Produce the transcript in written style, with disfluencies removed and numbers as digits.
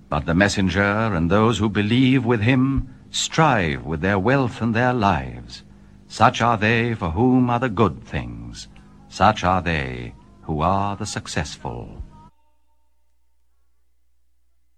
But the messenger and those who believe with him strive with their wealth and their lives. Such are they for whom are the good things. Such are they who are the successful.